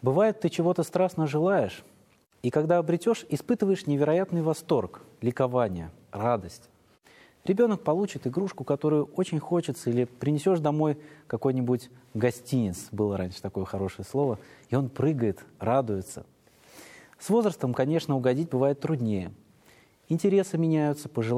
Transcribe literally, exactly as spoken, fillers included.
Бывает, ты чего-то страстно желаешь, и когда обретешь, испытываешь невероятный восторг, ликование, радость. Ребенок получит игрушку, которую очень хочется, или принесешь домой какой-нибудь гостиниц, было раньше такое хорошее слово, и он прыгает, радуется. С возрастом, конечно, угодить бывает труднее. Интересы меняются, пожелания